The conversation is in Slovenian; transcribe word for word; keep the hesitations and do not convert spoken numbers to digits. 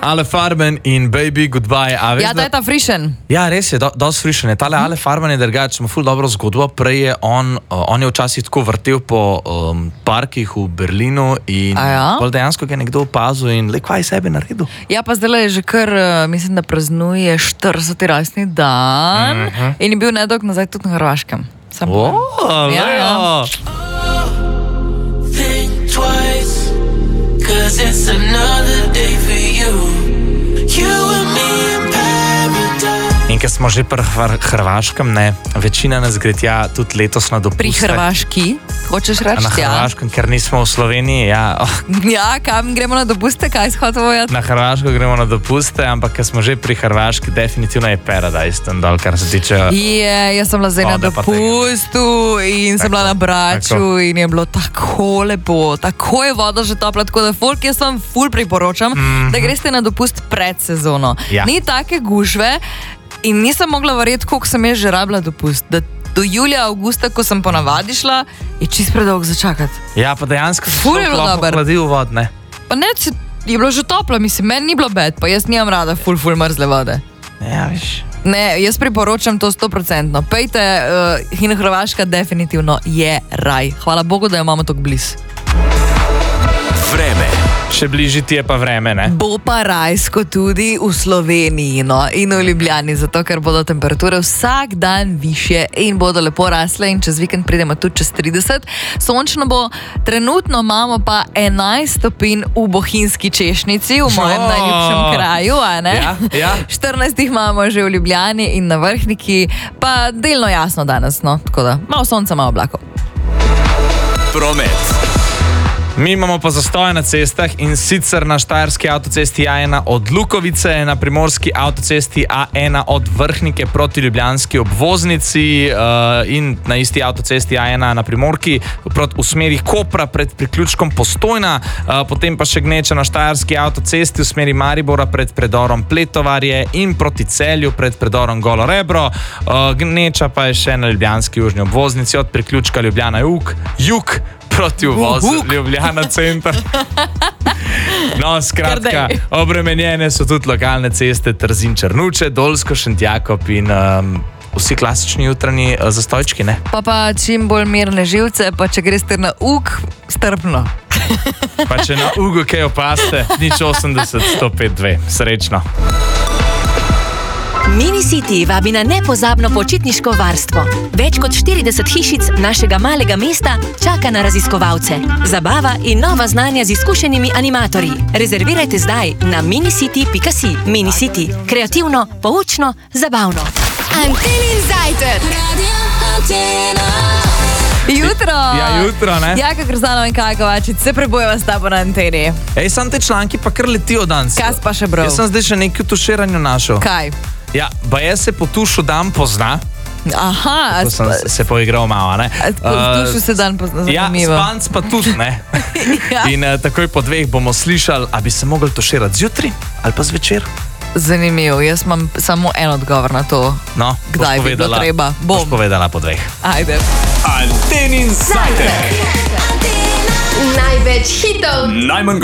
Ale Farben in Baby Goodbye. A veš, ja, da je ta frišen. Ja, res je, do, dosti frišen je. Tale hmm. Ale Farben je drugače, ima ful dobro zgodbo. Prej je on, uh, on je včasih tako vrtel po um, parkih v Berlinu in ja? bolj dejansko ga je nekdo opazil in le kva je sebe naredil. Ja, pa zdaj je že kar, uh, mislim, da praznuje štirideseti rojstni dan mm-hmm. in je bil nedolgo nazaj tudi na Hrvaškem. O, ja, ja. Cause it's another day for you. You and me in paradise. In ker smo že pri Hrvaškem, ne, večina nas gre tja tudi letos na dopuste. Pri Hrvaški, hočeš reči? Na Hrvaškem, ker nismo v Sloveniji, ja. Oh. Ja, kam gremo na dopuste, kaj izhodimo? Na Hrvaško gremo na dopuste, ampak ker smo že pri Hrvaški, definitivno je Paradise tam dol, kar se tiče... Je, jaz sem bila zdaj na dopustu in sem bila na Braču in je bilo tako lepo, tako je voda že topla, tako da folk, jaz vam ful priporočam, mm-hmm. da greste na dopust pred sezono. Ja. Ni take gužve in nisem mogla verjeti, koliko sem jaz že rabila dopust. Da do julija, avgusta, ko sem ponavadi šla, je čist predolgo začakati. Ja, pa dejansko se ful je bilo dober. Hladil vod, ne? Pa ne, je bilo že toplo, mislim, meni ni bilo bed, pa jaz nimam rada ful, ful mrzle vode. Ja, viš. Ne, jaz priporočam to sto procentno. Pejte, uh, in Hrvaška definitivno je raj. Hvala Bogu, da jo imamo tako blizu. Vreme. Še bližji ti je pa vreme, ne? Bo pa rajsko tudi v Sloveniji, no, in v Ljubljani, zato ker bodo temperature vsak dan višje in bodo lepo rasle in čez vikend pridemo tudi čez trideset. Sončno bo, trenutno imamo pa enajst stopinj v Bohinjski Češnjici, v mojem oh. najljubšem kraju, a ne? Ja, ja. štirinajst jih imamo že v Ljubljani in na Vrhniki, pa delno jasno danes, no, tako da malo sonca, malo oblakov. Promet. Mi imamo pa zastoje na cestah in sicer na štajerski avtocesti A ena od Lukovice, na primorski avtocesti A ena od Vrhnike proti ljubljanski obvoznici uh, in na isti avtocesti A ena na Primorki proti v smeri Kopra pred priključkom Postojna, uh, potem pa še gneča na štajerski avtocesti v smeri Maribora pred predorom Pletovarje in proti Celju pred predorom Golo Rebro. Uh, gneča pa je še na ljubljanski južni obvoznici od priključka Ljubljana Jug, Jug proti uvozu uh, Ljubljana center. No, skratka, obremenjene so tudi lokalne ceste Trzin Črnuče, Dolsko, Šentjakov in um, vsi klasični jutranji uh, zastojčki, ne? Pa pa čim bolj mirne živce, pa če greste na Ug, strpno. Pa če na Ugu kaj opaste, nič osemdeset sto pet dve. Srečno. Minicity vabi na nepozabno počitniško varstvo. Več kot štirideset hišic našega malega mesta čaka na raziskovalce. Zabava in nova znanja z izkušenimi animatorji. Rezervirajte zdaj na minicity pika si. Minicity. Kreativno, poučno, zabavno. Antenin zajtrk. Radio Antena. Jutro! Ja, jutro, ne? Jaka Krzanov in Kaja Kovačič, se prebojeva s tabo na anteni. Ej, sam te članki pa kar letijo danes. Kaj pa še bral? Jaz sem zdaj še nekaj v tuširanju našel. Kaj? Ja, baje se po tušu dan pozna. Aha. Tako sem spa... se poigral malo, ne? Po tušu se dan pozna, zanimivo. Ja, spanc pa tudi, ne? Ja. In uh, takoj po dveh bomo slišali, a bi se mogli tuširati zjutraj ali pa zvečer. Zanimivo, jaz imam samo en odgovor na to. No, kdaj bi bilo treba. Bom. Boš povedala po dveh. Ajde. Antenin zajtrk. Največ hitov. Najmanj